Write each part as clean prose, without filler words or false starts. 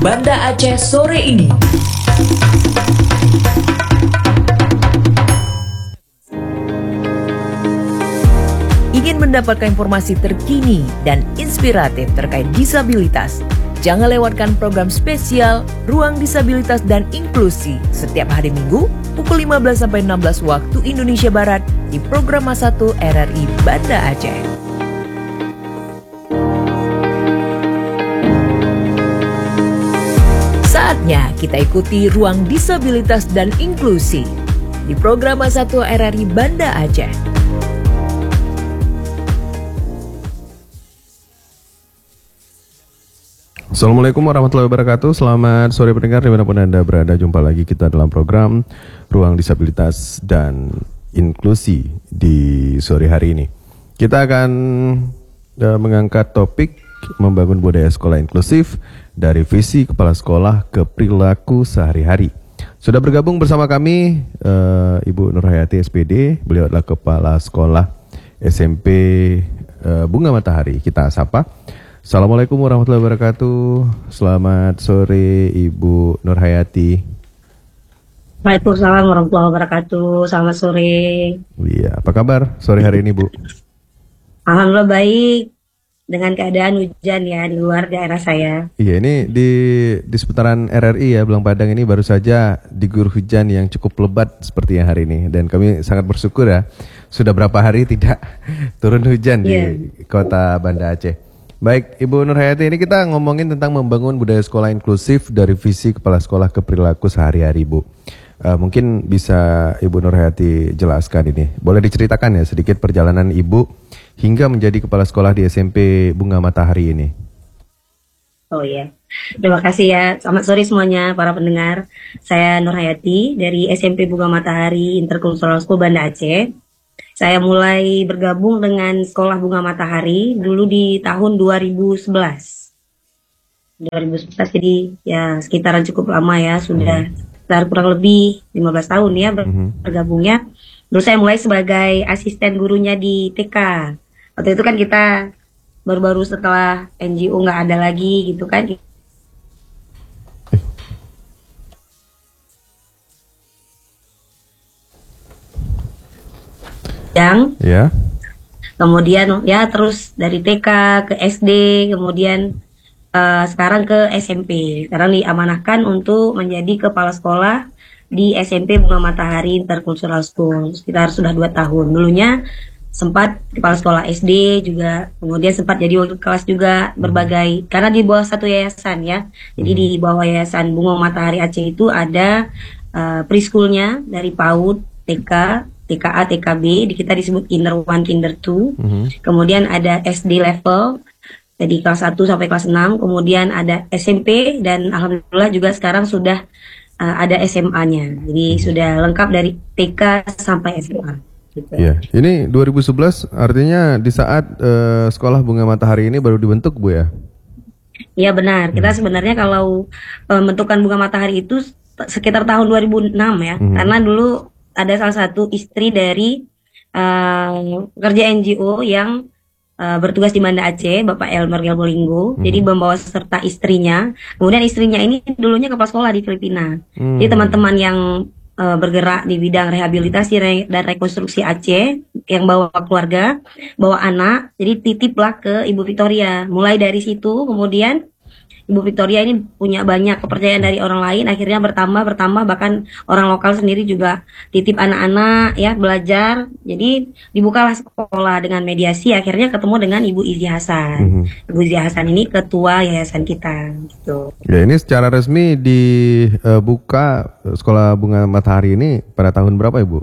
Banda Aceh sore ini. Ingin mendapatkan informasi terkini dan inspiratif terkait disabilitas? Jangan lewatkan program spesial Ruang Disabilitas dan Inklusi setiap hari Minggu pukul 15-16 waktu Indonesia Barat di Program 1 RRI Banda Aceh. Saatnya kita ikuti Ruang Disabilitas dan Inklusi di Program 1 RRI Banda Aceh. Assalamualaikum warahmatullahi wabarakatuh. Selamat sore pendengar dimanapun Anda berada. Jumpa lagi kita dalam program Ruang Disabilitas dan Inklusi di sore hari ini. Kita akan mengangkat topik membangun budaya sekolah inklusif dari visi kepala sekolah ke perilaku sehari-hari. Sudah bergabung bersama kami Ibu Nurhayati SPD. Beliau adalah kepala sekolah SMP Bunga Matahari. Kita sapa. Assalamualaikum warahmatullahi wabarakatuh. Selamat sore Ibu Nurhayati. Waalaikumsalam warahmatullahi wabarakatuh. Selamat sore. Iya, apa kabar sore hari ini, Bu? Alhamdulillah baik. Dengan keadaan hujan ya di luar daerah saya. Iya, ini di seputaran RRI ya, Belang Padang ini baru saja diguyur hujan yang cukup lebat seperti yang hari ini. Dan kami sangat bersyukur ya, sudah berapa hari tidak turun hujan di kota Banda Aceh. Baik, Ibu Nurhayati, ini kita ngomongin tentang membangun budaya sekolah inklusif dari visi kepala sekolah ke perilaku sehari-hari, Bu. Mungkin bisa Ibu Nurhayati jelaskan ini. Boleh diceritakan ya sedikit perjalanan Ibu hingga menjadi kepala sekolah di SMP Bunga Matahari ini. Oh iya, terima kasih ya. Selamat sore semuanya para pendengar. Saya Nurhayati dari SMP Bunga Matahari Interkultural School Banda Aceh. Saya mulai bergabung dengan Sekolah Bunga Matahari dulu di tahun 2011. 2011 jadi ya sekitaran cukup lama ya, sudah sekitar kurang lebih 15 tahun ya bergabungnya. Dulu saya mulai sebagai asisten gurunya di TK. Waktu itu kan kita baru-baru setelah NGO nggak ada lagi gitu kan. Kemudian ya terus dari TK ke SD, kemudian sekarang ke SMP. Sekarang diamanahkan untuk menjadi kepala sekolah di SMP Bunga Matahari Interkultural School. Sekitar sudah 2 tahun. Dulunya sempat kepala sekolah SD juga, kemudian sempat jadi wakil kelas juga berbagai, karena di bawah satu yayasan ya. Jadi di bawah yayasan Bunga Matahari Aceh itu ada preschoolnya dari PAUD, TK, TKA, TKB, kita disebut Kinder 1, Kinder 2. Kemudian ada SD level, jadi kelas 1 sampai kelas 6. Kemudian ada SMP, dan alhamdulillah juga sekarang sudah ada SMA-nya. Jadi sudah lengkap dari TK sampai SMA. Gitu. Ya, ini 2011 artinya di saat Sekolah Bunga Matahari ini baru dibentuk, Bu ya? Iya benar, kita sebenarnya kalau pembentukan Bunga Matahari itu sekitar tahun 2006 ya. Karena dulu ada salah satu istri dari pekerja NGO yang bertugas di Banda Aceh, Bapak Elmer Gelbolinggo. Jadi membawa serta istrinya. Kemudian istrinya ini dulunya kepala sekolah di Filipina. Jadi teman-teman yang bergerak di bidang rehabilitasi dan rekonstruksi Aceh yang bawa keluarga, bawa anak, jadi titiplah ke Ibu Victoria. Mulai dari situ kemudian Ibu Victoria ini punya banyak kepercayaan dari orang lain, akhirnya bertambah, bahkan orang lokal sendiri juga titip anak-anak ya belajar. Jadi dibukalah sekolah dengan mediasi, akhirnya ketemu dengan Ibu Izi Hasan. Ibu Izi Hasan ini ketua yayasan kita gitu. Ya, ini secara resmi dibuka Sekolah Bunga Matahari ini pada tahun berapa, Ibu?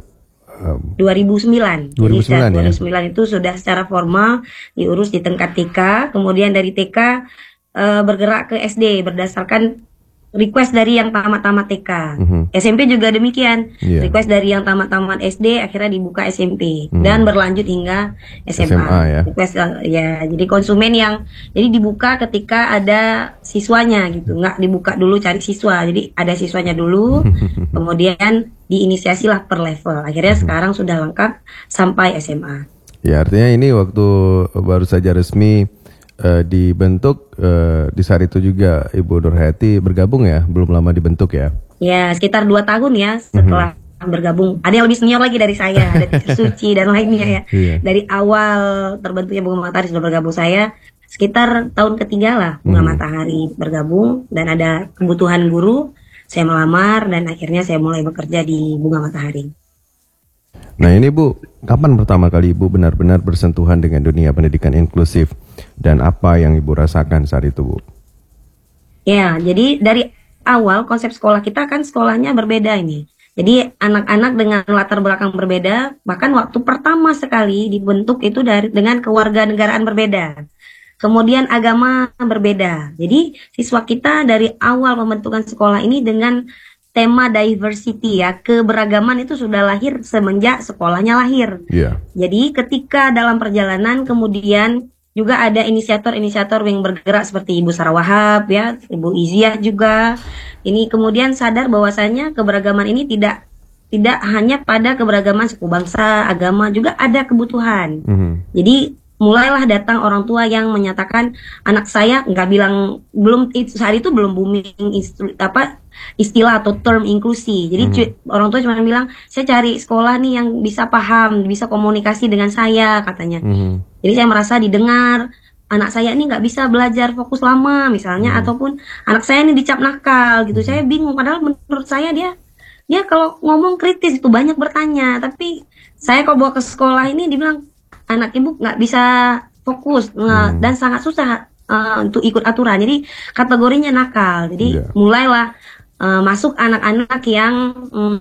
2009. 2009 Jadi ya? 2009 itu sudah secara formal diurus di tingkat TK, kemudian dari TK bergerak ke SD berdasarkan request dari yang tamat-tamat TK. SMP juga demikian. Request dari yang tamat-tamat SD akhirnya dibuka SMP dan berlanjut hingga SMA ya. Request ya, jadi konsumen yang jadi dibuka ketika ada siswanya gitu. Nggak dibuka dulu cari siswa. Jadi ada siswanya dulu kemudian diinisiasilah per level. Akhirnya sekarang sudah lengkap sampai SMA. Ya, artinya ini waktu baru saja resmi dibentuk di saat itu juga Ibu Nurhayati bergabung ya, belum lama dibentuk ya? Ya, sekitar 2 tahun ya setelah bergabung. Ada yang lebih senior lagi dari saya, ada Teacher Suci dan lainnya ya. Iya. Dari awal terbentuknya Bunga Matahari sudah bergabung saya, sekitar tahun ketiga lah Bunga Matahari bergabung, dan ada kebutuhan guru, saya melamar dan akhirnya saya mulai bekerja di Bunga Matahari. Nah ini Bu, kapan pertama kali Ibu benar-benar bersentuhan dengan dunia pendidikan inklusif dan apa yang Ibu rasakan saat itu Bu? Ya, jadi dari awal konsep sekolah kita kan sekolahnya berbeda ini. Jadi anak-anak dengan latar belakang berbeda, bahkan waktu pertama sekali dibentuk itu dengan kewarganegaraan berbeda. Kemudian agama berbeda. Jadi siswa kita dari awal pembentukan sekolah ini dengan tema diversity ya, keberagaman itu sudah lahir semenjak sekolahnya lahir. Iya. Jadi ketika dalam perjalanan kemudian juga ada inisiator-inisiator yang bergerak seperti Ibu Sarah Wahab ya, Ibu Iziah juga. Ini kemudian sadar bahwasanya keberagaman ini tidak hanya pada keberagaman suku bangsa, agama, juga ada kebutuhan. Jadi mulailah datang orang tua yang menyatakan anak saya nggak bilang, belum saat itu belum booming istilah atau term inklusi. Jadi orang tua cuma bilang saya cari sekolah nih yang bisa paham, bisa komunikasi dengan saya katanya. Jadi saya merasa didengar. Anak saya ini nggak bisa belajar fokus lama misalnya, ataupun anak saya ini dicap nakal gitu. Saya bingung, padahal menurut saya dia kalau ngomong kritis itu banyak bertanya, tapi saya kalau bawa ke sekolah ini dibilang anak ibu nggak bisa fokus dan sangat susah untuk ikut aturan. Jadi kategorinya nakal. Jadi mulailah masuk anak-anak yang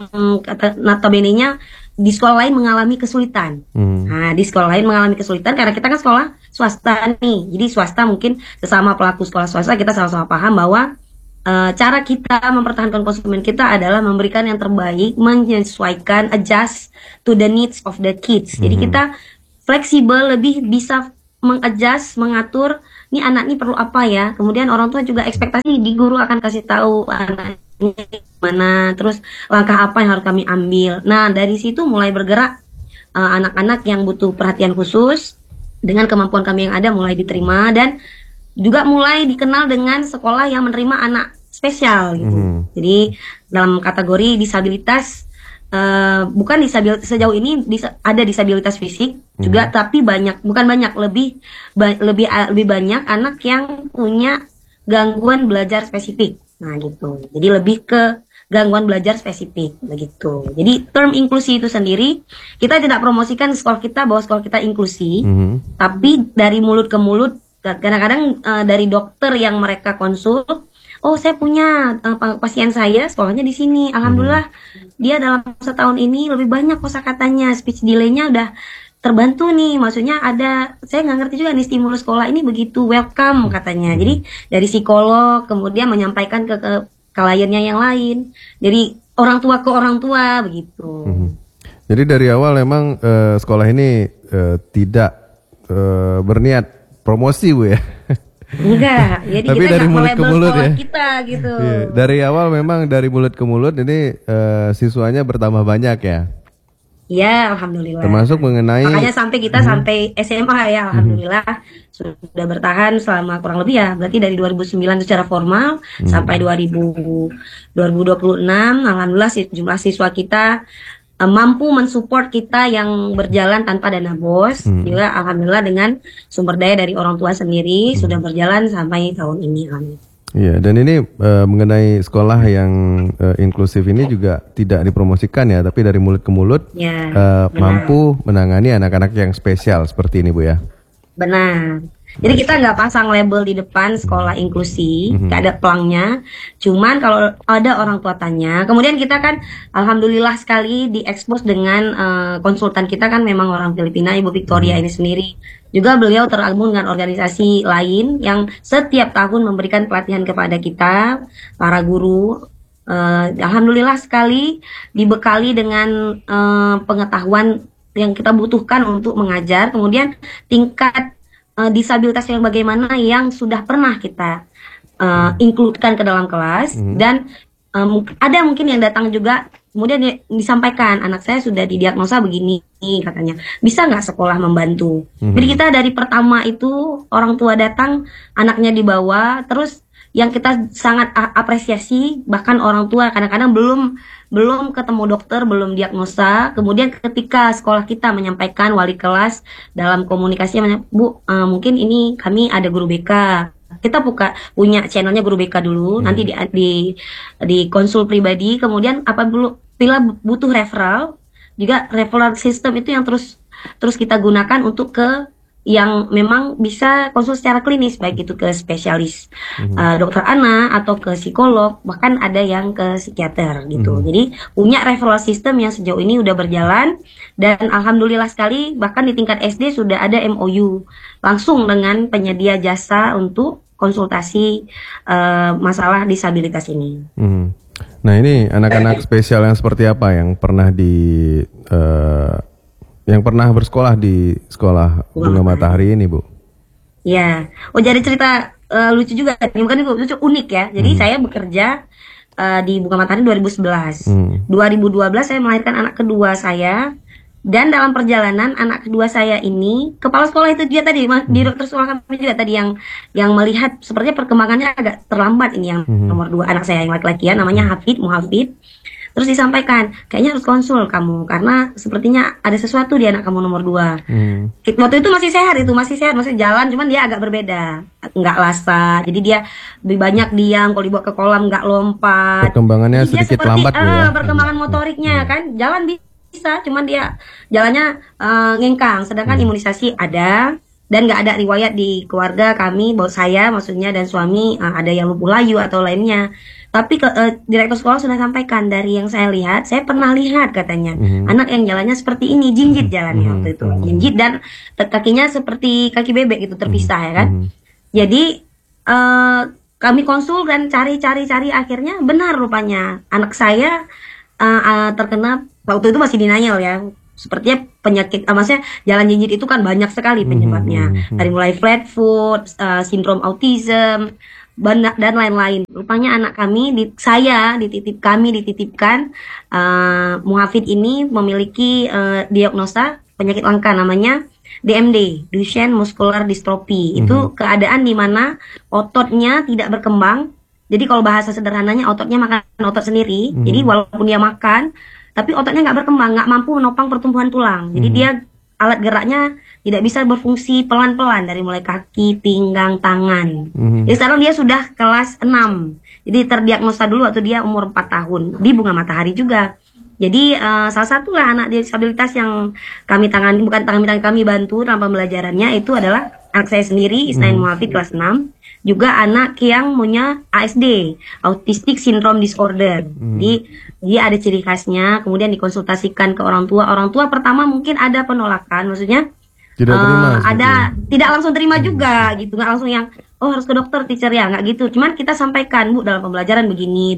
notabene-nya di sekolah lain mengalami kesulitan. Nah, di sekolah lain mengalami kesulitan karena kita kan sekolah swasta nih. Jadi swasta mungkin sesama pelaku sekolah swasta kita sama-sama paham bahwa cara kita mempertahankan konsumen kita adalah memberikan yang terbaik, menyesuaikan, adjust to the needs of the kids. Jadi kita fleksibel, lebih bisa mengadjust, mengatur, nih anak ini perlu apa ya. Kemudian orang tua juga ekspektasi di guru akan kasih tahu anaknya mana, terus langkah apa yang harus kami ambil. Nah, dari situ mulai bergerak anak-anak yang butuh perhatian khusus dengan kemampuan kami yang ada mulai diterima, dan juga mulai dikenal dengan sekolah yang menerima anak spesial gitu. Jadi dalam kategori disabilitas, bukan disabilitas sejauh ini ada disabilitas fisik juga, tapi lebih banyak anak yang punya gangguan belajar spesifik. Nah gitu. Jadi lebih ke gangguan belajar spesifik begitu. Jadi term inklusi itu sendiri kita tidak promosikan sekolah kita bahwa sekolah kita inklusi, tapi dari mulut ke mulut. Kadang-kadang dari dokter yang mereka konsul, oh saya punya pasien saya sekolahnya di sini, alhamdulillah dia dalam setahun ini lebih banyak kosakatanya, speech delay-nya udah terbantu nih. Maksudnya ada, saya nggak ngerti juga nih stimulus sekolah ini begitu welcome katanya. Jadi dari psikolog kemudian menyampaikan ke kliennya yang lain, jadi orang tua ke orang tua begitu. Jadi dari awal memang sekolah ini tidak berniat promosi Bu ya. Enggak, jadi tapi kita dari mulut ke mulut ya. Kita gitu. Iya, dari awal memang dari mulut ke mulut ini siswanya bertambah banyak ya. Iya, alhamdulillah. Termasuk mengenai makanya sampai kita sampai SMA ya, alhamdulillah sudah bertahan selama kurang lebih ya, berarti dari 2009 secara formal sampai 2026, alhamdulillah jumlah siswa kita mampu mensupport kita yang berjalan tanpa dana BOS. Juga alhamdulillah dengan sumber daya dari orang tua sendiri sudah berjalan sampai tahun ini. Iya, dan ini mengenai sekolah yang inklusif ini juga tidak dipromosikan ya, tapi dari mulut ke mulut ya, mampu menangani anak-anak yang spesial seperti ini Bu ya. Benar. Jadi kita nggak pasang label di depan sekolah inklusi, nggak ada pelangnya. Cuman kalau ada orang tua tanya, kemudian kita kan alhamdulillah sekali diekspos dengan konsultan kita kan memang orang Filipina, Ibu Victoria ini sendiri. Juga beliau tergabung dengan organisasi lain yang setiap tahun memberikan pelatihan kepada kita, para guru. Alhamdulillah sekali dibekali dengan pengetahuan yang kita butuhkan untuk mengajar. Kemudian tingkat disabilitas yang bagaimana yang sudah pernah kita includekan ke dalam kelas, dan ada mungkin yang datang juga kemudian disampaikan anak saya sudah didiagnosa begini katanya, bisa nggak sekolah membantu. Jadi kita dari pertama itu orang tua datang, anaknya dibawa, terus yang kita sangat apresiasi bahkan orang tua kadang-kadang belum ketemu dokter, belum diagnosa, kemudian ketika sekolah kita menyampaikan wali kelas dalam komunikasinya, Bu, mungkin ini kami ada guru BK. Kita punya channelnya guru BK dulu, nanti di konsul pribadi, kemudian apabila butuh referral, juga referral system itu yang terus kita gunakan untuk ke yang memang bisa konsul secara klinis, baik itu ke spesialis dokter anak atau ke psikolog, bahkan ada yang ke psikiater gitu. Jadi punya referral system yang sejauh ini udah berjalan, dan alhamdulillah sekali bahkan di tingkat SD sudah ada MOU langsung dengan penyedia jasa untuk konsultasi masalah disabilitas ini. Nah, ini anak-anak spesial yang seperti apa yang pernah yang pernah bersekolah di sekolah Bunga Matahari ini, Bu? Ya, jadi cerita lucu juga, bukan lucu, unik ya. Jadi saya bekerja di Bunga Matahari 2011. 2012 saya melahirkan anak kedua saya. Dan dalam perjalanan anak kedua saya ini, kepala sekolah itu dia tadi, direktur sekolah kami juga tadi yang melihat sepertinya perkembangannya agak terlambat ini yang nomor 2 anak saya yang laki-laki ya, namanya Muhafid. Terus disampaikan, kayaknya harus konsul kamu karena sepertinya ada sesuatu di anak kamu nomor 2. Waktu itu masih sehat, masih jalan, cuman dia agak berbeda, nggak lasa, jadi dia lebih banyak diam, kalau dibawa ke kolam nggak lompat. Perkembangannya sedikit lambat, Bu, ya? Perkembangan motoriknya kan, jalan bisa, cuman dia jalannya ngengkang, sedangkan imunisasi ada, dan nggak ada riwayat di keluarga kami, bahwa saya maksudnya dan suami ada yang lumpuh layu atau lainnya. Tapi direktur sekolah sudah sampaikan, dari yang saya lihat, saya pernah lihat katanya anak yang jalannya seperti ini, jinjit jalannya waktu itu, jinjit, dan kakinya seperti kaki bebek gitu, terpisah ya kan. Jadi kami konsul dan cari, akhirnya benar rupanya anak saya terkena, waktu itu masih denial ya, sepertinya penyakit, maksudnya jalan jinjit itu kan banyak sekali penyebabnya, dari mulai flat foot, sindrom autism, dan lain-lain. Rupanya anak kami dititipkan Muhafid ini memiliki diagnosa penyakit langka namanya DMD, Duchenne Muscular Dystrophy. Itu keadaan di mana ototnya tidak berkembang. Jadi kalau bahasa sederhananya, ototnya makan otot sendiri. Jadi walaupun dia makan, tapi ototnya nggak berkembang, nggak mampu menopang pertumbuhan tulang. Jadi dia alat geraknya tidak bisa berfungsi pelan-pelan dari mulai kaki, pinggang, tangan. Jadi sekarang dia sudah kelas 6. Jadi terdiagnosa dulu waktu dia umur 4 tahun di Bunga Matahari juga. Jadi salah satu lah anak disabilitas yang kami tangani, bukan kami bantu dalam pembelajarannya, itu adalah anak saya sendiri, Isnain Muhafid kelas 6. Juga anak yang punya ASD, Autistic Syndrome Disorder. Jadi dia ada ciri khasnya, kemudian dikonsultasikan ke orang tua. Orang tua pertama mungkin ada penolakan, maksudnya tidak terima, tidak langsung terima juga gitu, nggak langsung yang harus ke dokter teacher ya, nggak gitu. Cuman kita sampaikan, Bu, dalam pembelajaran begini.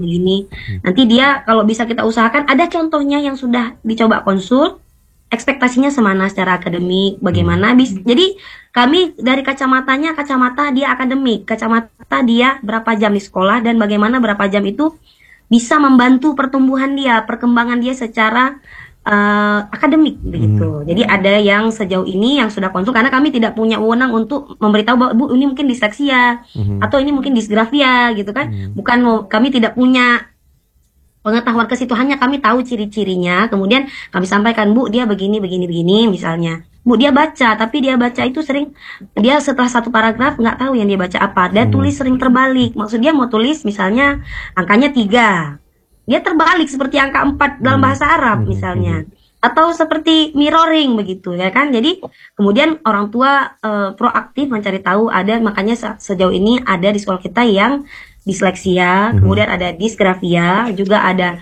Nanti dia kalau bisa kita usahakan, ada contohnya yang sudah dicoba konsul, ekspektasinya semana secara akademik, bagaimana jadi kami dari kacamata dia akademik, kacamata dia berapa jam di sekolah, dan bagaimana berapa jam itu bisa membantu pertumbuhan dia, perkembangan dia secara akademik begitu. Jadi ada yang sejauh ini yang sudah konsul, karena kami tidak punya wewenang untuk memberitahu bahwa, Bu, ini mungkin disleksia atau ini mungkin disgrafia gitu kan. Kami tidak punya pengetahuan ke situ, hanya kami tahu ciri-cirinya, kemudian kami sampaikan, Bu, dia begini misalnya. Bu, dia baca, tapi dia baca itu sering, dia setelah satu paragraf nggak tahu yang dia baca apa, dia tulis sering terbalik. Maksud dia mau tulis misalnya angkanya 3, dia terbalik seperti angka 4 dalam bahasa Arab misalnya, atau seperti mirroring begitu ya kan. Jadi kemudian orang tua proaktif mencari tahu, ada, makanya sejauh ini ada di sekolah kita yang disleksia, kemudian ada disgrafia, juga ada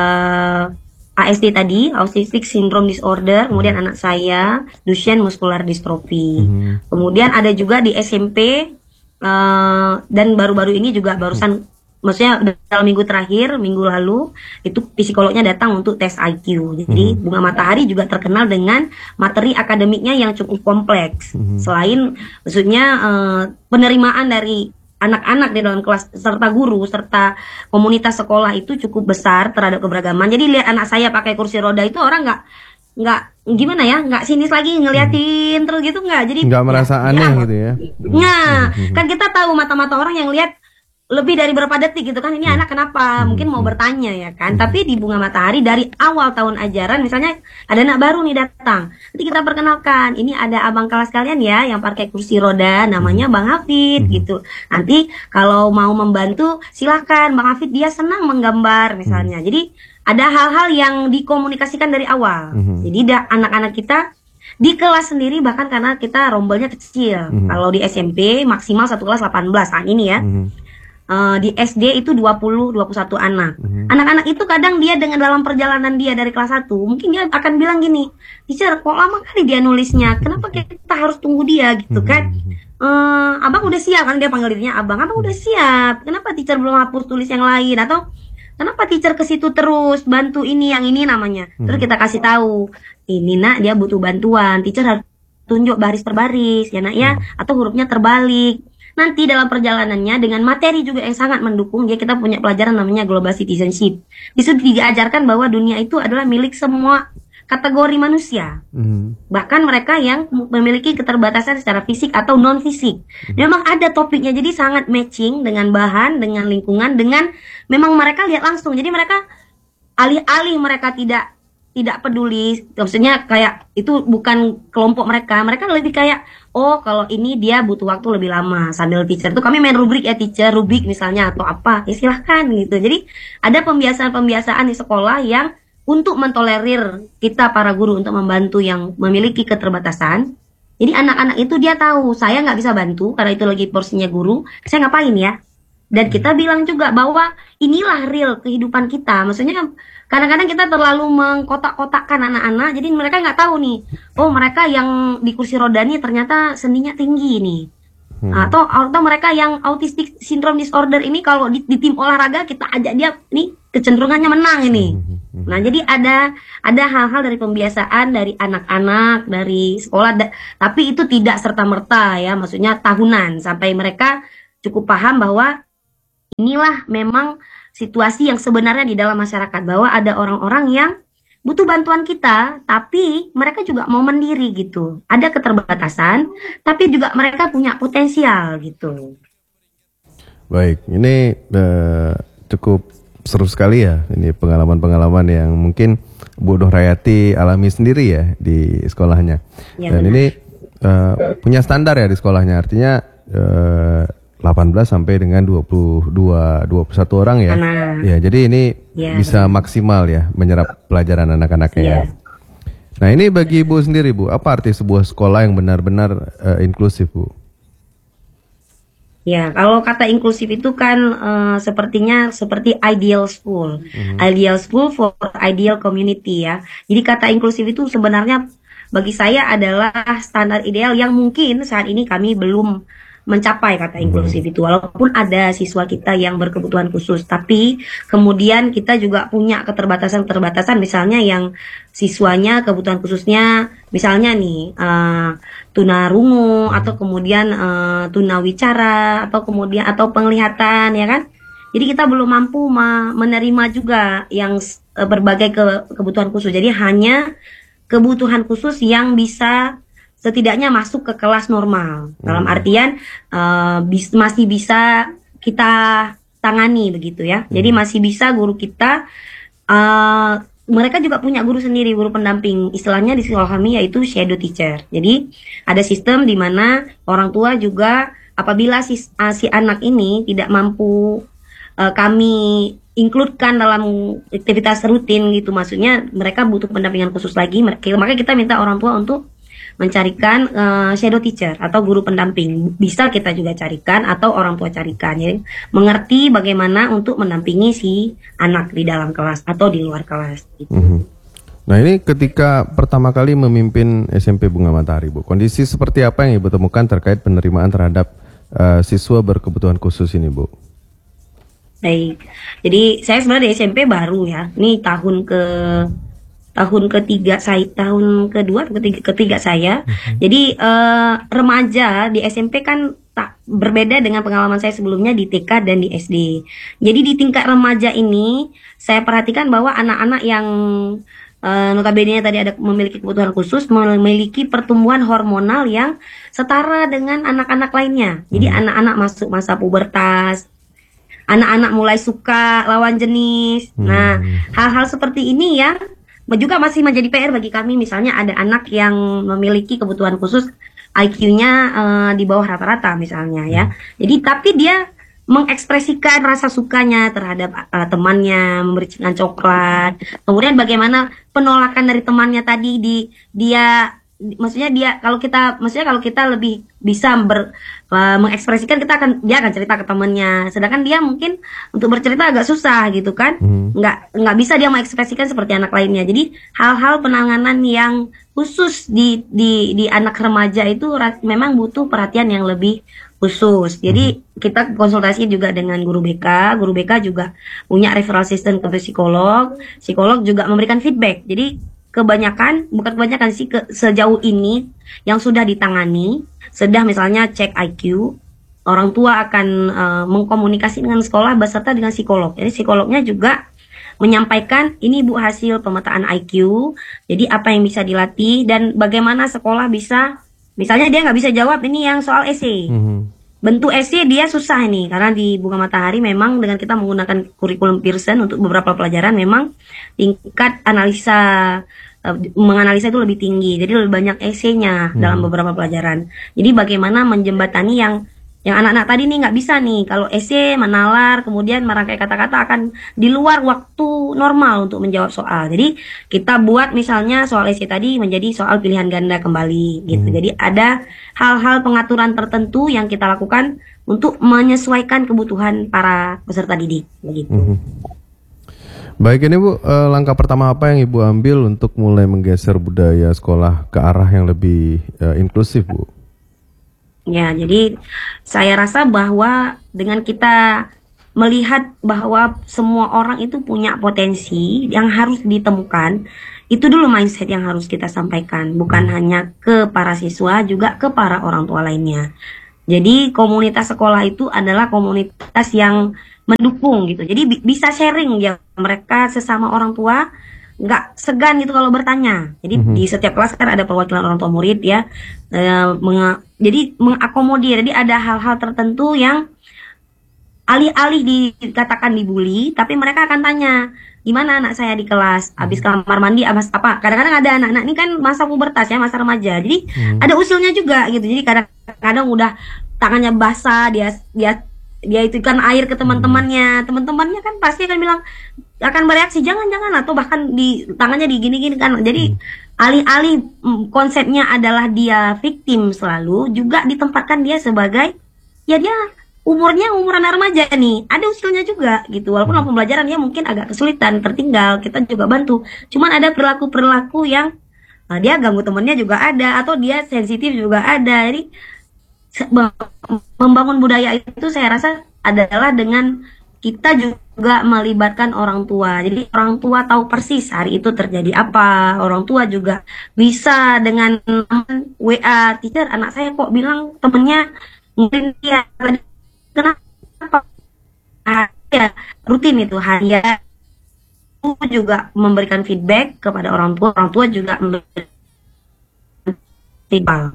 ASD tadi, Autistic Syndrome Disorder, kemudian anak saya Duchenne Muscular Dystrophy. Kemudian ada juga di SMP, dan baru-baru ini juga barusan, maksudnya dalam minggu terakhir, minggu lalu, itu psikolognya datang untuk tes IQ. Jadi Bunga Matahari juga terkenal dengan materi akademiknya yang cukup kompleks. Selain maksudnya penerimaan dari anak-anak di dalam kelas serta guru serta komunitas sekolah itu cukup besar terhadap keberagaman. Jadi lihat anak saya pakai kursi roda itu orang nggak gimana ya, nggak sinis lagi ngeliatin terus gitu, nggak. Jadi nggak merasa aneh gitu ya. Nah, kan kita tahu mata-mata orang yang lihat lebih dari berapa detik gitu kan, ini anak kenapa, mungkin mau bertanya ya kan. Tapi di Bunga Matahari dari awal tahun ajaran misalnya ada anak baru nih datang, nanti kita perkenalkan, ini ada abang kelas kalian ya yang pakai kursi roda, namanya Bang Hafid gitu. Nanti kalau mau membantu silakan Bang Hafid, dia senang menggambar misalnya. Jadi ada hal-hal yang dikomunikasikan dari awal. Jadi anak-anak kita di kelas sendiri, bahkan karena kita rombelnya kecil. Kalau di SMP maksimal satu kelas 18 saat ini ya. Di SD itu 20-21 anak. Anak-anak itu kadang dia dengan dalam perjalanan dia dari kelas 1, mungkin dia akan bilang gini, teacher kok lama kali dia nulisnya, kenapa kita harus tunggu dia gitu kan. Abang udah siap kan, dia panggil dirinya abang udah siap, kenapa teacher belum hapus tulis yang lain, atau kenapa teacher ke situ terus bantu ini yang ini namanya. Terus kita kasih tahu, ini nak dia butuh bantuan, teacher harus tunjuk baris per baris ya nak ya, atau hurufnya terbalik. Nanti dalam perjalanannya dengan materi juga yang sangat mendukung dia, kita punya pelajaran namanya global citizenship. Di situ diajarkan bahwa dunia itu adalah milik semua kategori manusia. Bahkan mereka yang memiliki keterbatasan secara fisik atau non fisik. Memang ada topiknya, jadi sangat matching dengan bahan, dengan lingkungan, dengan memang mereka lihat langsung. Jadi mereka alih-alih mereka tidak peduli, maksudnya kayak itu bukan kelompok mereka lebih kayak, oh kalau ini dia butuh waktu lebih lama, sambil teacher tuh kami main rubrik ya teacher, rubik misalnya atau apa, ya silahkan gitu. Jadi ada pembiasaan-pembiasaan di sekolah yang untuk mentolerir kita para guru untuk membantu yang memiliki keterbatasan. Jadi anak-anak itu dia tahu, saya nggak bisa bantu karena itu lagi porsinya guru, saya ngapain ya. Dan kita bilang juga bahwa inilah real kehidupan kita. Maksudnya kadang-kadang kita terlalu mengkotak-kotakkan anak-anak, jadi mereka nggak tahu nih, oh mereka yang di kursi roda nih ternyata seninya tinggi nih. Atau mereka yang autistic syndrome disorder ini kalau di tim olahraga kita ajak dia nih kecenderungannya menang ini. Nah jadi ada hal-hal dari pembiasaan dari anak-anak dari sekolah, tapi itu tidak serta-merta ya, maksudnya tahunan sampai mereka cukup paham bahwa inilah memang situasi yang sebenarnya di dalam masyarakat, bahwa ada orang-orang yang butuh bantuan kita, tapi mereka juga mau mandiri gitu. Ada keterbatasan, tapi juga mereka punya potensial gitu. Baik, ini cukup seru sekali ya, ini pengalaman-pengalaman yang mungkin Bu Nur Hayati alami sendiri ya di sekolahnya. Ya, dan benar. Ini punya standar ya di sekolahnya, artinya 18 sampai dengan 21 orang ya. Ya, jadi ini bisa maksimal ya menyerap pelajaran anak-anaknya ya. Nah, ini bagi Ibu sendiri Bu, apa arti sebuah sekolah yang benar-benar inklusif Bu? Ya, kalau kata inklusif itu kan sepertinya seperti ideal school. Ideal school for ideal community ya. Jadi kata inklusif itu sebenarnya bagi saya adalah standar ideal yang mungkin saat ini kami belum mencapai kata inklusif itu, walaupun ada siswa kita yang berkebutuhan khusus, tapi kemudian kita juga punya keterbatasan misalnya yang siswanya kebutuhan khususnya misalnya nih tunarungu atau kemudian tunawicara atau kemudian atau penglihatan ya kan. Jadi kita belum mampu menerima juga yang berbagai kebutuhan khusus. Jadi hanya kebutuhan khusus yang bisa setidaknya masuk ke kelas normal. Dalam artian masih bisa kita tangani begitu ya. Jadi masih bisa guru kita, mereka juga punya guru sendiri, guru pendamping. Istilahnya di sekolah kami yaitu shadow teacher. Jadi ada sistem di mana orang tua juga apabila si anak ini tidak mampu kami include-kan dalam aktivitas rutin gitu. Maksudnya mereka butuh pendampingan khusus lagi. Maka kita minta orang tua untuk mencarikan shadow teacher atau guru pendamping. Bisa kita juga carikan atau orang tua carikan. Jadi mengerti bagaimana untuk mendampingi si anak di dalam kelas atau di luar kelas gitu. Nah, ini ketika pertama kali memimpin SMP Bunga Matahari Bu, kondisi seperti apa yang Ibu temukan terkait penerimaan terhadap siswa berkebutuhan khusus ini Bu? Baik, jadi saya sebenarnya di SMP baru ya. Ini tahun ketiga saya, tahun kedua atau ketiga saya. Jadi remaja di SMP kan tak berbeda dengan pengalaman saya sebelumnya di TK dan di SD. Jadi di tingkat remaja ini saya perhatikan bahwa anak-anak yang notabene tadi ada memiliki kebutuhan khusus, memiliki pertumbuhan hormonal yang setara dengan anak-anak lainnya. Jadi anak-anak masuk masa pubertas, anak-anak mulai suka lawan jenis. Nah, hal-hal seperti ini yang juga masih menjadi PR bagi kami. Misalnya ada anak yang memiliki kebutuhan khusus, IQ-nya di bawah rata-rata misalnya ya. Jadi tapi dia mengekspresikan rasa sukanya terhadap temannya, memberikan coklat. Kemudian bagaimana penolakan dari temannya tadi maksudnya kalau kita lebih bisa mengekspresikan, dia akan cerita ke temannya. Sedangkan dia mungkin untuk bercerita agak susah gitu kan. Nggak bisa dia mengekspresikan seperti anak lainnya. Jadi hal-hal penanganan yang khusus di anak remaja itu memang butuh perhatian yang lebih khusus. Jadi kita konsultasi juga dengan guru BK. Guru BK juga punya referral system ke psikolog. Psikolog juga memberikan feedback. Jadi bukan kebanyakan sih, sejauh ini yang sudah ditangani, sudah misalnya cek IQ, orang tua akan mengkomunikasi dengan sekolah beserta dengan psikolog. Jadi psikolognya juga menyampaikan ini Bu hasil pemetaan IQ, jadi apa yang bisa dilatih dan bagaimana sekolah bisa, misalnya dia nggak bisa jawab ini yang soal esai. Bentuk esai dia susah nih, karena di Bunga Matahari memang dengan kita menggunakan kurikulum Pearson untuk beberapa pelajaran memang tingkat menganalisa itu lebih tinggi, jadi lebih banyak esainya dalam beberapa pelajaran. Jadi bagaimana menjembatani yang anak-anak tadi nih nggak bisa nih, kalau esai menalar kemudian merangkai kata-kata akan di luar waktu normal untuk menjawab soal. Jadi kita buat misalnya soal esai tadi menjadi soal pilihan ganda kembali gitu. Jadi ada hal-hal pengaturan tertentu yang kita lakukan untuk menyesuaikan kebutuhan para peserta didik begitu. Baik, ini Bu, langkah pertama apa yang Ibu ambil untuk mulai menggeser budaya sekolah ke arah yang lebih inklusif, Bu? Ya, jadi saya rasa bahwa dengan kita melihat bahwa semua orang itu punya potensi yang harus ditemukan, itu dulu mindset yang harus kita sampaikan, bukan hanya ke para siswa, juga ke para orang tua lainnya. Jadi komunitas sekolah itu adalah komunitas yang mendukung gitu. Jadi bisa sharing ya, mereka sesama orang tua nggak segan gitu kalau bertanya. Jadi di setiap kelas kan ada perwakilan orang tua murid ya, jadi mengakomodir. Jadi ada hal-hal tertentu yang alih-alih dikatakan dibully, tapi mereka akan tanya, gimana anak saya di kelas, habis kamar mandi, habis apa. Kadang-kadang ada anak-anak ini kan masa pubertas ya, masa remaja. Jadi ada usilnya juga gitu. Jadi kadang-kadang udah tangannya basah, dia itu kan air ke teman-temannya kan pasti akan bilang, akan bereaksi jangan atau bahkan di tangannya digini-gini kan. Jadi alih-alih konsepnya adalah dia victim, selalu juga ditempatkan dia sebagai ya dia umurnya umuran remaja nih, ada usilnya juga gitu. Walaupun dalam pembelajaran dia mungkin agak kesulitan, tertinggal, kita juga bantu. Cuman ada perilaku-perilaku yang dia ganggu temennya juga ada, atau dia sensitif juga ada. Jadi membangun budaya itu saya rasa adalah dengan kita juga melibatkan orang tua. Jadi orang tua tahu persis hari itu terjadi apa. Orang tua juga bisa dengan WA, teacher anak saya kok bilang temennya mungkin dia kenapa, ya rutin itu hanya juga memberikan feedback kepada orang tua juga memberikan feedback.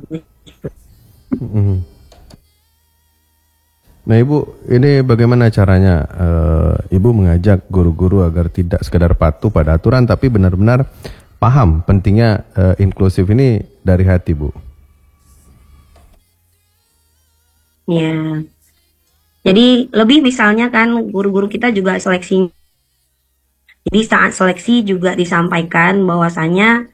Nah Ibu, ini bagaimana caranya Ibu mengajak guru-guru agar tidak sekedar patuh pada aturan, tapi benar-benar paham pentingnya inklusif ini dari hati, Bu? Ya, jadi lebih misalnya kan guru-guru kita juga seleksi. Jadi saat seleksi juga disampaikan bahwasanya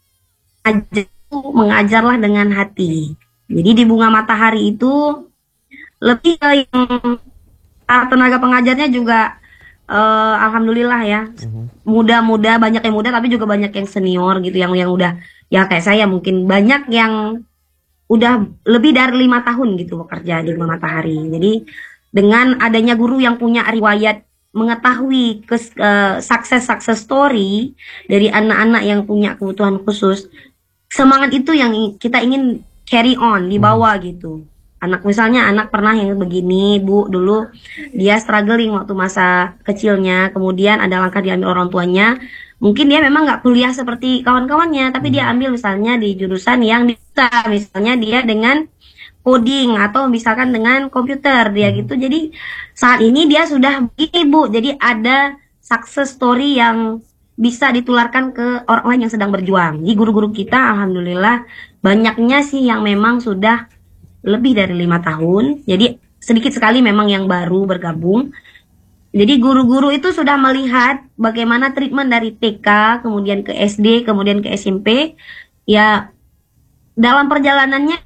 mengajarlah dengan hati. Jadi di Bunga Matahari itu lebih ke yang tenaga pengajarnya juga alhamdulillah ya, muda-muda, banyak yang muda tapi juga banyak yang senior gitu, yang udah ya kayak saya mungkin banyak yang udah lebih dari 5 tahun gitu bekerja di Bunga Matahari. Jadi dengan adanya guru yang punya riwayat, mengetahui success story dari anak-anak yang punya kebutuhan khusus, semangat itu yang kita ingin carry on, dibawa gitu. misalnya anak pernah yang begini, Bu, dulu dia struggling waktu masa kecilnya, kemudian ada langkah diambil orang tuanya, mungkin dia memang nggak kuliah seperti kawan-kawannya, tapi dia ambil misalnya di jurusan yang bisa, misalnya dia dengan coding atau misalkan dengan komputer dia gitu. Jadi saat ini dia sudah begini, Bu. Jadi ada success story yang bisa ditularkan ke orang lain yang sedang berjuang. Jadi guru-guru kita alhamdulillah banyaknya sih yang memang sudah lebih dari 5 tahun. Jadi sedikit sekali memang yang baru bergabung. Jadi guru-guru itu sudah melihat bagaimana treatment dari TK, kemudian ke SD, kemudian ke SMP. Ya dalam perjalanannya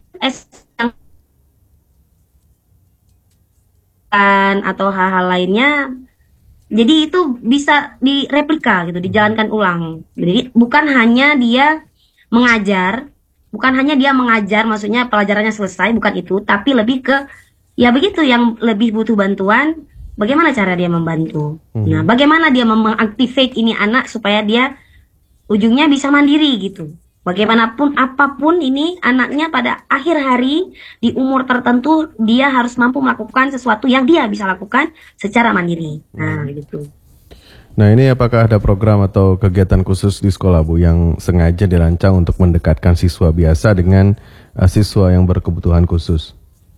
atau hal-hal lainnya, jadi itu bisa direplika gitu, dijalankan ulang. Jadi bukan hanya dia mengajar, maksudnya pelajarannya selesai, bukan itu, tapi lebih ke ya begitu, yang lebih butuh bantuan, bagaimana cara dia membantu. Nah, bagaimana dia mengactivate ini anak supaya dia ujungnya bisa mandiri gitu. Bagaimanapun apapun ini anaknya pada akhir hari di umur tertentu dia harus mampu melakukan sesuatu yang dia bisa lakukan secara mandiri. Nah, gitu. Nah, ini apakah ada program atau kegiatan khusus di sekolah, Bu, yang sengaja dirancang untuk mendekatkan siswa biasa dengan siswa yang berkebutuhan khusus?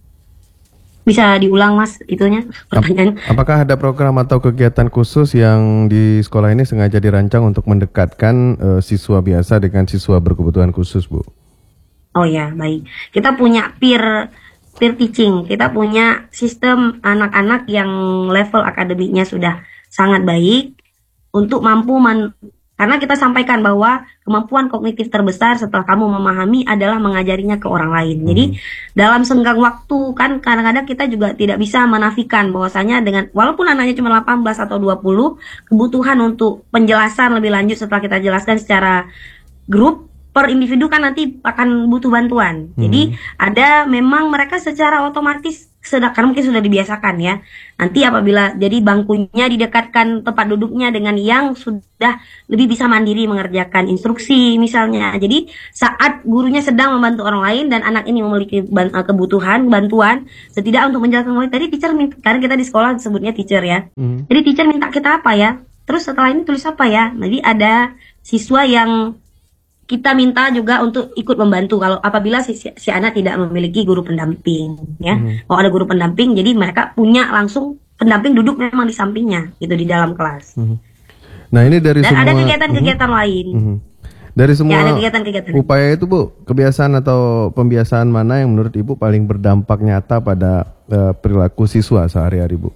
Bisa diulang, Mas, itunya pertanyaan. Apakah ada program atau kegiatan khusus yang di sekolah ini sengaja dirancang untuk mendekatkan siswa biasa dengan siswa berkebutuhan khusus, Bu? Oh ya, baik. Kita punya peer teaching. Kita punya sistem anak-anak yang level akademiknya sudah sangat baik untuk mampu karena kita sampaikan bahwa kemampuan kognitif terbesar setelah kamu memahami adalah mengajarinya ke orang lain. Jadi dalam senggang waktu kan kadang-kadang kita juga tidak bisa menafikan bahwasanya dengan walaupun anaknya cuma 18 atau 20, kebutuhan untuk penjelasan lebih lanjut setelah kita jelaskan secara grup per individu kan nanti akan butuh bantuan. Jadi ada memang mereka secara otomatis karena mungkin sudah dibiasakan ya. Nanti apabila jadi bangkunya didekatkan tempat duduknya dengan yang sudah lebih bisa mandiri mengerjakan instruksi misalnya. Jadi saat gurunya sedang membantu orang lain dan anak ini memiliki kebutuhan bantuan, setidak untuk menjelaskan tadi teacher minta, karena kita di sekolah sebutnya teacher ya. Jadi teacher minta kita apa ya? Terus setelah ini tulis apa ya? Jadi ada siswa yang kita minta juga untuk ikut membantu kalau apabila si anak tidak memiliki guru pendamping ya. Kalau ada guru pendamping, jadi mereka punya langsung pendamping duduk memang di sampingnya gitu di dalam kelas. Nah, ini dari dan semua ada kegiatan-kegiatan lain. Dari semua ya, ada kegiatan-kegiatan. upaya itu, Bu, kebiasaan atau pembiasaan mana yang menurut Ibu paling berdampak nyata pada perilaku siswa sehari-hari, Bu?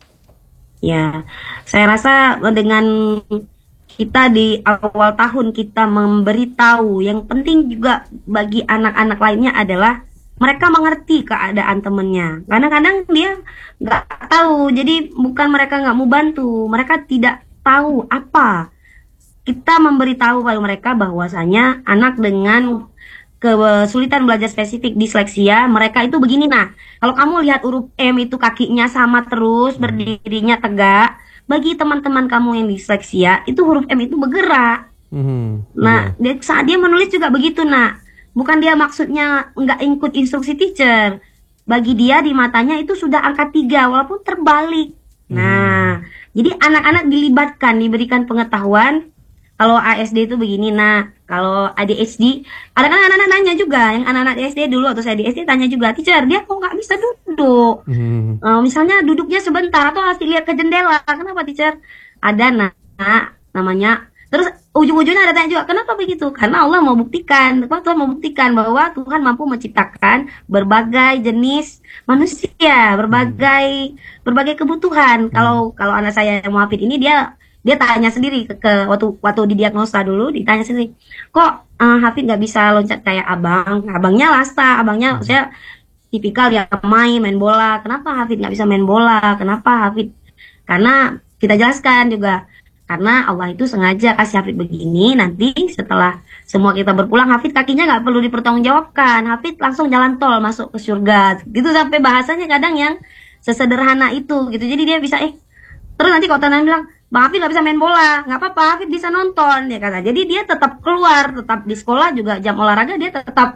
Ya, saya rasa dengan kita di awal tahun kita memberitahu, yang penting juga bagi anak-anak lainnya adalah mereka mengerti keadaan temennya. Kadang-kadang dia nggak tahu, jadi bukan mereka nggak mau bantu, mereka tidak tahu apa. Kita memberitahu pada mereka bahwasanya anak dengan kesulitan belajar spesifik disleksia, mereka itu begini. Nah, kalau kamu lihat huruf M itu kakinya sama terus, berdirinya tegak, bagi teman-teman kamu yang disleksia, itu huruf M itu bergerak. Nah, saat dia menulis juga begitu, nak. Bukan dia maksudnya nggak ikut instruksi teacher. Bagi dia di matanya itu sudah angka 3, walaupun terbalik. Nah, jadi anak-anak dilibatkan, diberikan pengetahuan. Kalau ASD itu begini, nah. Kalau ADHD, ada kan anak-anak nanya juga, yang anak-anak SD dulu atau saya di SD tanya juga, teacher, dia kok nggak bisa duduk? Misalnya duduknya sebentar atau harus lihat ke jendela, kenapa teacher? Ada namanya, terus ujung-ujungnya ada tanya juga, kenapa begitu? Karena Allah mau buktikan, Tuhan mau buktikan bahwa Tuhan mampu menciptakan berbagai jenis manusia, berbagai kebutuhan. Kalau anak saya yang muhafid ini dia tanya sendiri ke waktu didiagnosa dulu, ditanya sendiri, kok Hafid nggak bisa loncat kayak abangnya Lasta, abangnya saya tipikal yang main bola, kenapa Hafid nggak bisa main bola, kenapa Hafid? Karena kita jelaskan juga, karena Allah itu sengaja kasih Hafid begini, nanti setelah semua kita berpulang, Hafid kakinya nggak perlu dipertanggungjawabkan, Hafid langsung jalan tol masuk ke surga, gitu. Sampai bahasanya kadang yang sesederhana itu gitu. Jadi dia bisa terus nanti kalau teman bilang, Bang Hafid nggak bisa main bola, nggak apa-apa, Hafid bisa nonton, ya kata. Jadi dia tetap keluar, tetap di sekolah juga jam olahraga dia tetap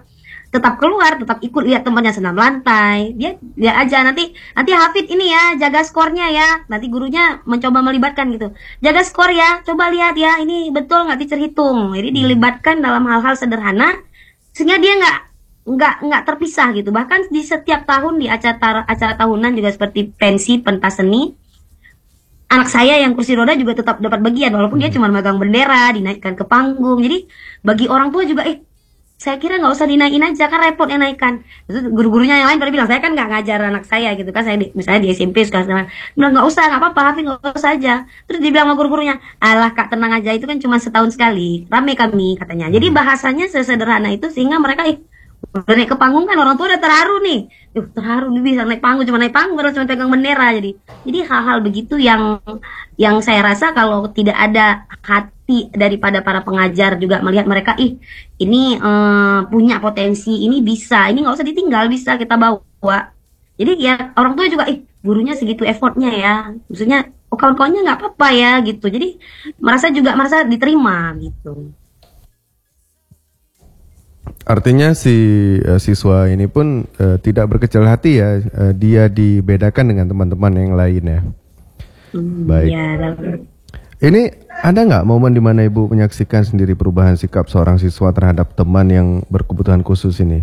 tetap keluar, tetap ikut lihat temannya senam lantai. Dia lihat aja nanti Hafid ini ya jaga skornya ya. Nanti gurunya mencoba melibatkan gitu. Jaga skor ya, coba lihat ya ini betul nggak teacher hitung. Jadi dilibatkan dalam hal-hal sederhana sehingga dia nggak terpisah gitu. Bahkan di setiap tahun di acara tahunan juga seperti pensi pentas seni, anak saya yang kursi roda juga tetap dapat bagian walaupun dia cuma megang bendera dinaikkan ke panggung. Jadi bagi orang tua juga saya kira nggak usah dinaikin aja kan repot yang naikkan. Terus guru-gurunya yang lain pada bilang saya kan nggak ngajar anak saya gitu kan, saya misalnya di SMP sekarang bilang nggak usah, nggak apa-apa Hafid nggak usah aja. Terus dibilang sama guru-gurunya, alah kak tenang aja itu kan cuma setahun sekali, rame kami katanya. Jadi bahasanya sesederhana itu sehingga mereka udah naik ke panggung kan orang tua udah terharu nih, terharu nih bisa naik panggung, cuma baru cuma pegang bendera. Jadi hal-hal begitu yang saya rasa kalau tidak ada hati daripada para pengajar juga melihat mereka ini punya potensi, ini bisa, ini nggak usah ditinggal, bisa kita bawa. Jadi ya orang tua juga gurunya segitu effortnya ya, maksudnya kawan-kawannya nggak apa-apa ya gitu. Jadi merasa diterima gitu. Artinya si siswa ini pun tidak berkecil hati ya, dia dibedakan dengan teman-teman yang lain ya. Baik. Ya, ini ada nggak momen di mana Ibu menyaksikan sendiri perubahan sikap seorang siswa terhadap teman yang berkebutuhan khusus ini?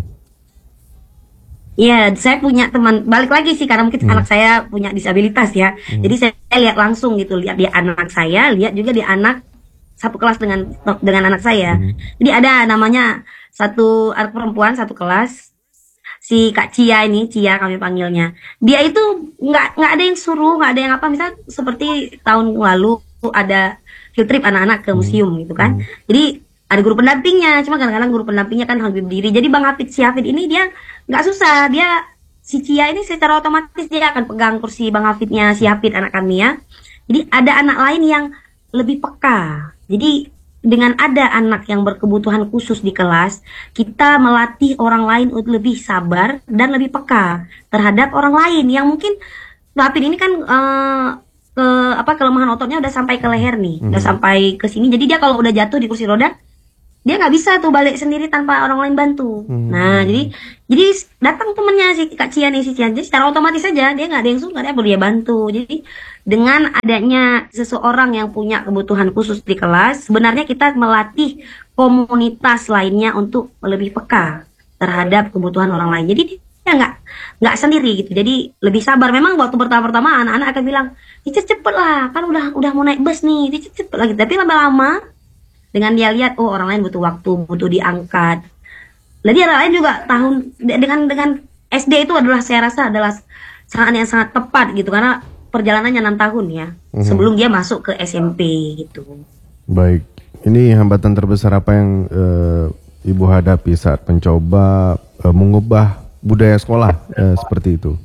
Iya, saya punya teman, balik lagi sih karena mungkin anak saya punya disabilitas ya. Jadi saya lihat langsung gitu, lihat dia anak saya, lihat juga dia anak satu kelas dengan anak saya. Jadi ada namanya satu anak perempuan satu kelas, si Kak Cia kami panggilnya. Dia itu nggak ada yang suruh, nggak ada yang apa, misal seperti tahun lalu ada field trip anak-anak ke museum gitu kan. Jadi ada guru pendampingnya, cuma kadang-kadang guru pendampingnya kan harus berdiri. Jadi si Hafid ini dia nggak susah, si Cia ini secara otomatis dia akan pegang kursi Bang Hafidnya si Hafid anak kami ya. Jadi ada anak lain yang lebih peka. Jadi dengan ada anak yang berkebutuhan khusus di kelas, kita melatih orang lain untuk lebih sabar dan lebih peka terhadap orang lain yang mungkin Hafid ini kan kelemahan ototnya udah sampai ke leher nih, udah sampai ke sini. Jadi dia kalau udah jatuh di kursi roda, dia nggak bisa tuh balik sendiri tanpa orang lain bantu. Nah, jadi datang temennya si Kak Cia jadi secara otomatis saja dia nggak ada yang suka, dia perlu dia bantu. Jadi dengan adanya seseorang yang punya kebutuhan khusus di kelas, sebenarnya kita melatih komunitas lainnya untuk lebih peka terhadap kebutuhan orang lain. Jadi dia nggak sendiri gitu. Jadi lebih sabar. Memang waktu pertama-tama anak-anak akan bilang, cepet lah, kan udah mau naik bus nih, cepet lagi. Tapi lama-lama dengan dia lihat orang lain butuh waktu, butuh diangkat. Jadi orang lain juga dengan SD itu adalah saya rasa adalah saat yang sangat tepat gitu karena perjalanannya 6 tahun ya sebelum dia masuk ke SMP gitu. Baik, ini hambatan terbesar apa yang Ibu hadapi saat mencoba mengubah budaya sekolah seperti itu?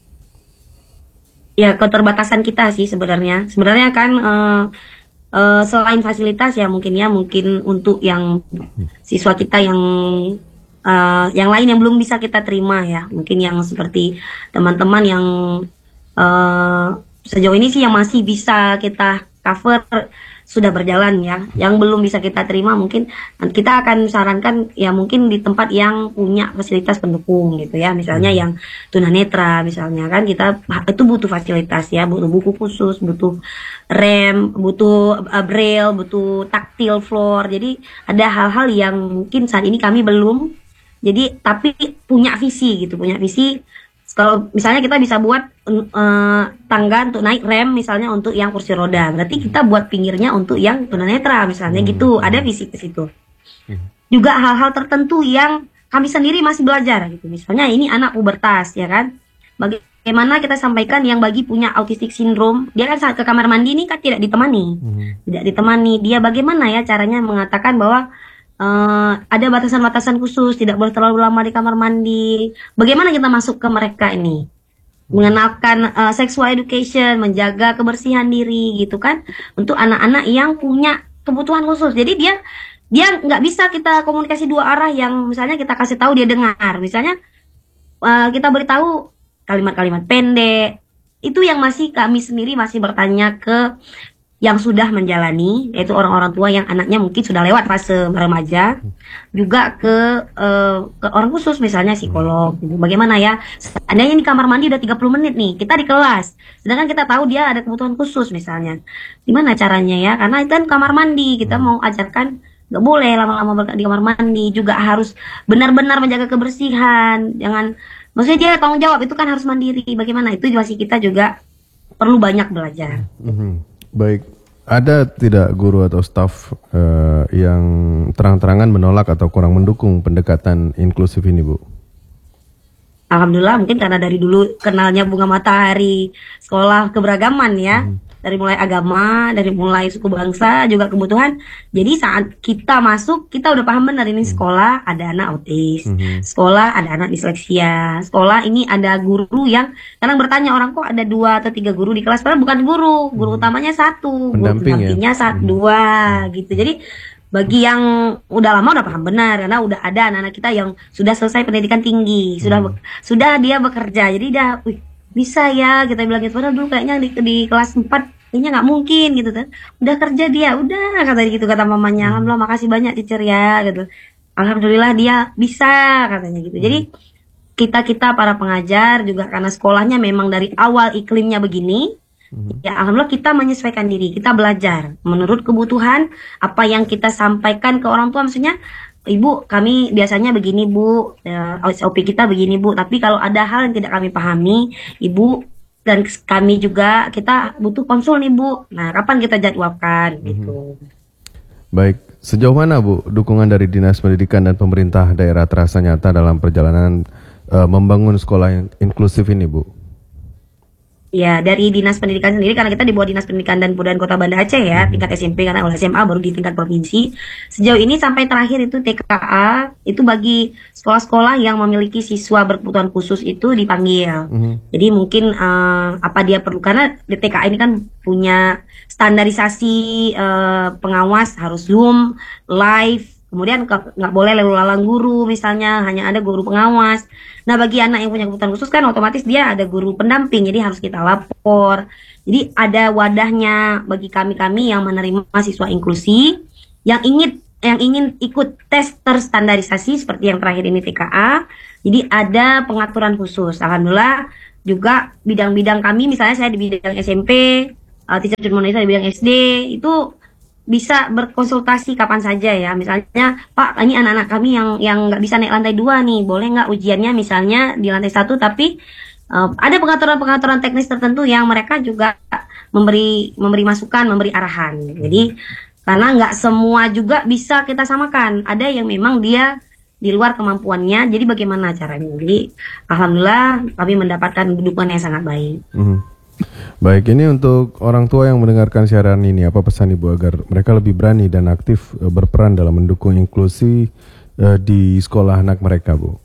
Ya keterbatasan kita sih sebenarnya. Sebenarnya kan selain fasilitas ya mungkin untuk yang siswa kita yang lain yang belum bisa kita terima ya, mungkin yang seperti teman-teman yang sejauh ini sih yang masih bisa kita cover sudah berjalan ya. Yang belum bisa kita terima mungkin kita akan sarankan ya mungkin di tempat yang punya fasilitas pendukung gitu ya. Misalnya yang tunanetra misalnya kan kita itu butuh fasilitas ya, butuh buku khusus, butuh rem, butuh braille, butuh tactile floor. Jadi ada hal-hal yang mungkin saat ini kami belum. Jadi tapi punya visi gitu, punya visi. Kalau misalnya kita bisa buat tangga untuk naik rem misalnya untuk yang kursi roda, berarti kita buat pinggirnya untuk yang tunanetra misalnya gitu. Ada visi ke situ. Juga hal-hal tertentu yang kami sendiri masih belajar gitu. Misalnya ini anak pubertas ya kan. Bagaimana kita sampaikan yang bagi punya autistic syndrome, dia kan saat ke kamar mandi ini kan tidak ditemani. Tidak ditemani. Dia bagaimana ya caranya mengatakan bahwa ada batasan-batasan khusus, tidak boleh terlalu lama di kamar mandi. Bagaimana kita masuk ke mereka ini, mengenalkan sexual education, menjaga kebersihan diri gitu kan, untuk anak-anak yang punya kebutuhan khusus. Jadi dia nggak bisa kita komunikasi dua arah yang misalnya kita kasih tahu dia dengar, misalnya kita beritahu kalimat-kalimat pendek, itu yang masih kami sendiri masih bertanya ke yang sudah menjalani, yaitu orang-orang tua yang anaknya mungkin sudah lewat fase remaja, juga ke orang khusus misalnya psikolog. Gitu. Bagaimana ya? Seandainya di kamar mandi udah 30 menit nih, kita di kelas, sedangkan kita tahu dia ada kebutuhan khusus misalnya. Gimana caranya ya? Karena itu kan kamar mandi, kita mau ajarkan nggak boleh lama-lama di kamar mandi, juga harus benar-benar menjaga kebersihan. Jangan, maksudnya dia tanggung jawab itu kan harus mandiri. Bagaimana itu masih kita juga perlu banyak belajar. Baik, ada tidak guru atau staf yang terang-terangan menolak atau kurang mendukung pendekatan inklusif ini, Bu? Alhamdulillah, mungkin karena dari dulu kenalnya Bunga Matahari sekolah keberagaman ya. Dari mulai agama, dari mulai suku bangsa, juga kebutuhan. Jadi saat kita masuk, kita udah paham benar ini sekolah ada anak autis, sekolah ada anak disleksia, sekolah ini ada guru yang kadang bertanya orang kok ada 2 atau 3 guru di kelas, padahal bukan guru utamanya 1, guru pendampingnya 2 gitu. Jadi bagi yang udah lama udah paham benar, karena udah ada anak-anak kita yang sudah selesai pendidikan tinggi, sudah dia bekerja, jadi udah bisa ya kita bilang gitu. Padahal dulu kayaknya di kelas 4 kayaknya nggak mungkin gitu kan, udah kerja dia, udah kata gitu, kata mamanya. Alhamdulillah, makasih banyak teacher ya gitu, alhamdulillah dia bisa katanya gitu. Jadi kita para pengajar juga karena sekolahnya memang dari awal iklimnya begini, ya alhamdulillah kita menyesuaikan diri, kita belajar menurut kebutuhan apa yang kita sampaikan ke orang tua. Maksudnya, Ibu, kami biasanya begini Bu, SOP kita begini Bu, tapi kalau ada hal yang tidak kami pahami, Ibu dan kami juga kita butuh konsul nih Bu. Nah, kapan kita jadwalkan gitu. Baik, sejauh mana Bu dukungan dari Dinas Pendidikan dan pemerintah daerah terasa nyata dalam perjalanan membangun sekolah yang inklusif ini, Bu? Ya, dari Dinas Pendidikan sendiri, karena kita di bawah Dinas Pendidikan dan Kebudayaan Kota Banda Aceh ya, tingkat SMP, karena oleh SMA baru di tingkat provinsi. Sejauh ini sampai terakhir itu TKA, itu bagi sekolah-sekolah yang memiliki siswa berkebutuhan khusus itu dipanggil. Jadi mungkin apa dia perlu, karena di TKA ini kan punya standarisasi pengawas, harus Zoom, live, kemudian nggak boleh lalu lalang guru misalnya, hanya ada guru pengawas. Nah, bagi anak yang punya kebutuhan khusus kan otomatis dia ada guru pendamping, jadi harus kita lapor. Jadi ada wadahnya bagi kami yang menerima siswa inklusi yang ingin ikut tes terstandarisasi seperti yang terakhir ini TKA. Jadi ada pengaturan khusus. Alhamdulillah juga bidang-bidang kami, misalnya saya di bidang SMP, teacher Indonesia di bidang SD, itu bisa berkonsultasi kapan saja ya. Misalnya, Pak, ini anak-anak kami yang nggak bisa naik lantai 2 nih, boleh nggak ujiannya misalnya di lantai 1, tapi ada pengaturan-pengaturan teknis tertentu yang mereka juga memberi masukan, memberi arahan. Jadi karena nggak semua juga bisa kita samakan, ada yang memang dia di luar kemampuannya, jadi bagaimana caranya. Jadi alhamdulillah kami mendapatkan dukungan yang sangat baik. Baik, ini untuk orang tua yang mendengarkan siaran ini, apa pesan Ibu agar mereka lebih berani dan aktif berperan dalam mendukung inklusi di sekolah anak mereka, Bu?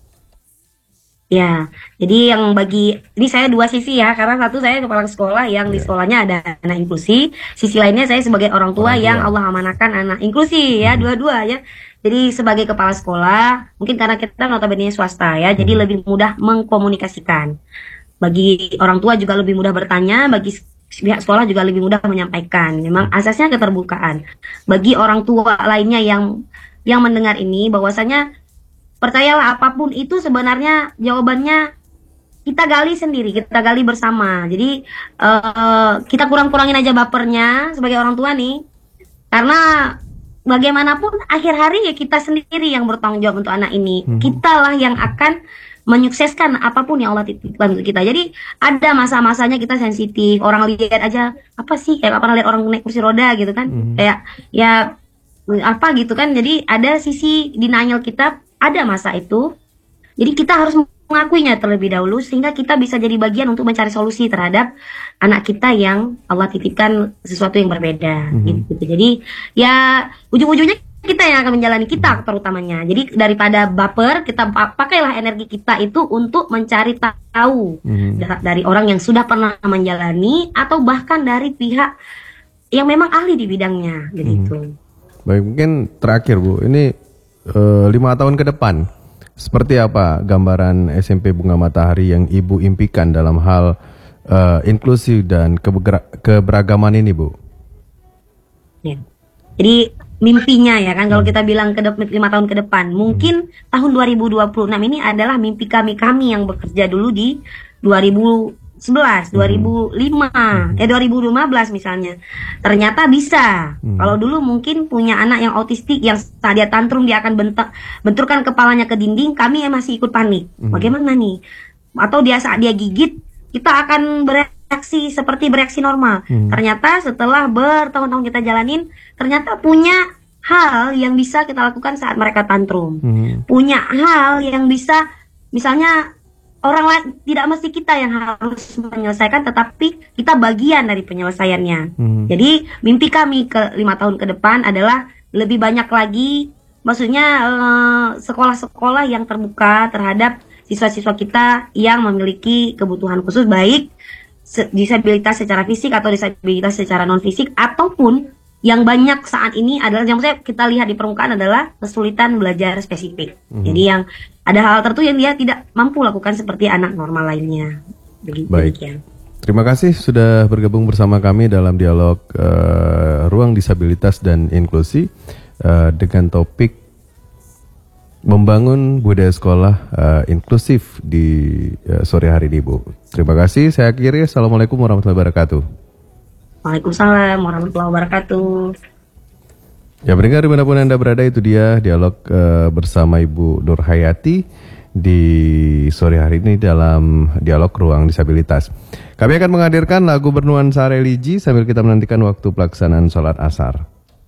Ya, jadi yang ini saya 2 sisi ya, karena satu saya kepala sekolah yang di sekolahnya ada anak inklusi, sisi lainnya saya sebagai orang tua yang Allah amanahkan anak inklusi ya, dua-dua ya. Jadi sebagai kepala sekolah, mungkin karena kita notabene swasta ya, jadi lebih mudah mengkomunikasikan. Bagi orang tua juga lebih mudah bertanya, bagi pihak sekolah juga lebih mudah menyampaikan. Memang asasnya keterbukaan. Bagi orang tua lainnya yang mendengar ini, bahwasanya percayalah apapun itu sebenarnya jawabannya kita gali sendiri, kita gali bersama. Jadi kita kurang-kurangin aja bapernya sebagai orang tua nih. Karena bagaimanapun akhir hari ya kita sendiri yang bertanggung jawab untuk anak ini. Kitalah yang akan menyukseskan apapun yang Allah titipkan untuk kita. Jadi ada masa-masanya kita sensitif. Orang lihat aja, apa sih, kayak pernah lihat orang naik kursi roda gitu kan, kayak ya apa gitu kan. Jadi ada sisi denial kita, ada masa itu. Jadi kita harus mengakuinya terlebih dahulu sehingga kita bisa jadi bagian untuk mencari solusi terhadap anak kita yang Allah titipkan sesuatu yang berbeda gitu. Jadi ya ujung-ujungnya kita yang akan menjalani, kita terutamanya. Jadi daripada baper, kita pakailah energi kita itu untuk mencari tahu dari orang yang sudah pernah menjalani atau bahkan dari pihak yang memang ahli di bidangnya gitu. Baik, mungkin terakhir Bu, ini 5 tahun ke depan seperti apa gambaran SMP Bunga Matahari yang Ibu impikan dalam hal inklusi dan keberagaman ini, Bu? Ya. Jadi mimpinya ya kan, kalau kita bilang 5 tahun ke depan, mungkin tahun 2026 ini adalah mimpi kami yang bekerja dulu di 2011, 2015 misalnya. Ternyata bisa. Kalau dulu mungkin punya anak yang autistik, yang saat dia tantrum dia akan benturkan kepalanya ke dinding, kami yang masih ikut panik. Bagaimana nih? Atau dia saat dia gigit, kita akan bereaksi seperti bereaksi normal. Ternyata setelah bertahun-tahun kita jalanin, ternyata punya hal yang bisa kita lakukan saat mereka tantrum. Punya hal yang bisa, misalnya orang lain, tidak mesti kita yang harus menyelesaikan, tetapi kita bagian dari penyelesaiannya. Jadi mimpi kami ke 5 tahun ke depan adalah lebih banyak lagi, maksudnya sekolah-sekolah yang terbuka terhadap siswa-siswa kita yang memiliki kebutuhan khusus, baik disabilitas secara fisik atau disabilitas secara non fisik, ataupun yang banyak saat ini adalah yang kita lihat di permukaan adalah kesulitan belajar spesifik. Jadi yang ada hal tertentu yang dia tidak mampu lakukan seperti anak normal lainnya. Baik. Terima kasih sudah bergabung bersama kami dalam dialog Ruang Disabilitas dan Inklusi dengan topik membangun budaya sekolah inklusif di sore hari ini, Bu. Terima kasih. Saya akhiri. Assalamualaikum warahmatullahi wabarakatuh. Waalaikumsalam warahmatullahi wabarakatuh. Ya, pendengar dimanapun Anda berada, itu dia dialog bersama Ibu Nur Hayati di sore hari ini dalam dialog Ruang Disabilitas. Kami akan menghadirkan lagu bernuansa religi sambil kita menantikan waktu pelaksanaan sholat asar.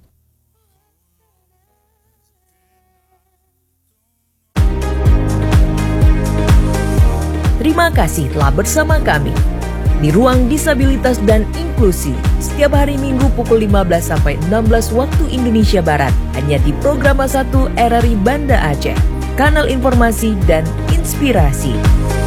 Terima kasih telah bersama kami di Ruang Disabilitas dan Inklusi setiap hari Minggu pukul 15 sampai 16 waktu Indonesia Barat hanya di Programa 1 RRI Banda Aceh, kanal informasi dan inspirasi.